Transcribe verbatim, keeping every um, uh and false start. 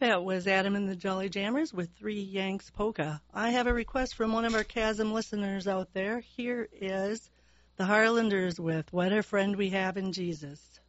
That was Adam and the Jolly Jammers with Three Yanks Polka. I have a request from one of our Chasm listeners out there. Here is the Harlanders with What a Friend We Have in Jesus.